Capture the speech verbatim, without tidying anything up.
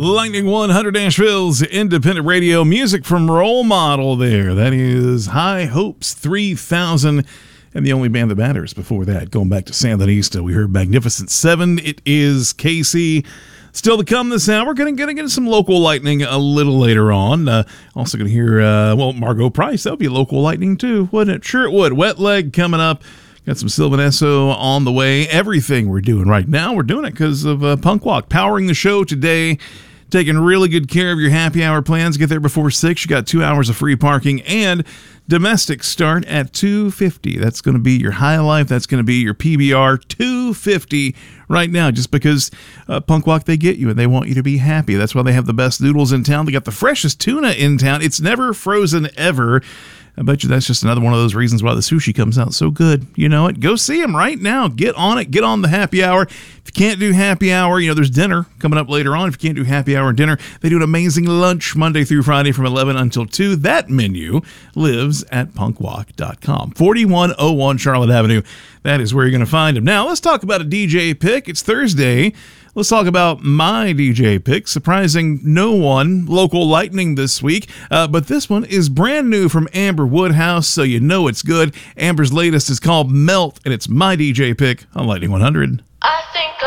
Lightning one hundred, Nashville's independent radio. Music from Role Model there. That is High Hopes three thousand. And the only band that matters before that. Going back to Sandinista, we heard Magnificent Seven. It is Casey. Still to come this hour, we're going to get some local lightning a little later on. Uh, also going to hear, uh, well, Margot Price. That would be local lightning too, wouldn't it? Sure it would. Wet Leg coming up. Got some Sylvan Esso on the way. Everything we're doing right now, we're doing it because of uh, Punk Walk. Powering the show today. Taking really good care of your happy hour plans. Get there before six. You got two hours of free parking and domestic start at two fifty. That's going to be your High Life. That's going to be your P B R two fifty right now, just because uh, Punk Walk, they get you and they want you to be happy. That's why they have the best noodles in town. They got the freshest tuna in town. It's never frozen ever. I bet you that's just another one of those reasons why the sushi comes out so good. You know it. Go see them right now. Get on it. Get on the happy hour. If you can't do happy hour, you know, there's dinner coming up later on. If you can't do happy hour and dinner, they do an amazing lunch Monday through Friday from eleven until two. That menu lives at punk walk dot com. forty-one oh one Charlotte Avenue. That is where you're going to find them. Now, let's talk about a D J pick. It's Thursday. Let's talk about my D J pick, surprising no one, local lightning this week. Uh, but this one is brand new from Amber Woodhouse, so you know it's good. Amber's latest is called Melt, and it's my D J pick on Lightning one hundred. I think